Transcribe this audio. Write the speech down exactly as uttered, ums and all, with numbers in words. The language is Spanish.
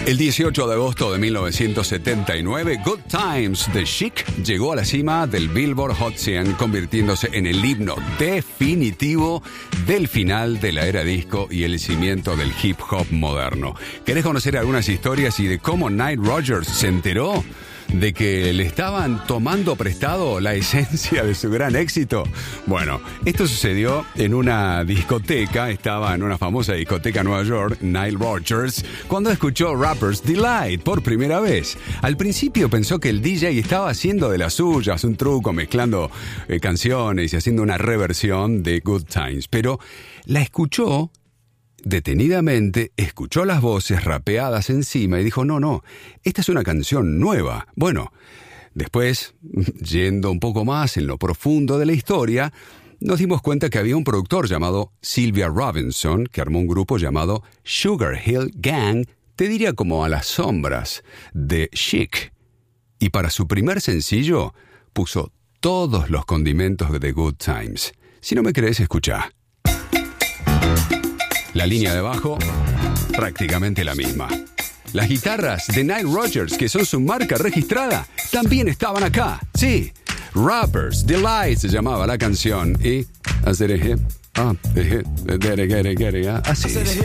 El dieciocho de agosto de mil novecientos setenta y nueve, Good Times de Chic llegó a la cima del Billboard Hot cien, convirtiéndose en el himno definitivo del final de la era disco y el cimiento del hip hop moderno. ¿Querés conocer algunas historias y de cómo Nile Rodgers se enteró de que le estaban tomando prestado la esencia de su gran éxito? Bueno, esto sucedió en una discoteca, estaba en una famosa discoteca en Nueva York, Nile Rodgers, cuando escuchó Rapper's Delight por primera vez. Al principio pensó que el D J estaba haciendo de las suyas, un truco, mezclando eh, canciones y haciendo una reversión de Good Times, pero la escuchó detenidamente, escuchó las voces rapeadas encima y dijo, no, no, esta es una canción nueva. Bueno, después, yendo un poco más en lo profundo de la historia, nos dimos cuenta que había un productor llamado Sylvia Robinson, que armó un grupo llamado Sugar Hill Gang, te diría como a las sombras de Chic. Y para su primer sencillo, puso todos los condimentos de The Good Times. Si no me crees, escuchá. La línea de bajo, prácticamente la misma. Las guitarras de Nile Rodgers, que son su marca registrada, también estaban acá. Sí, Rapper's Delight se llamaba la canción. Y hacer el hip, ah, the hip, get it, get it, get it, así.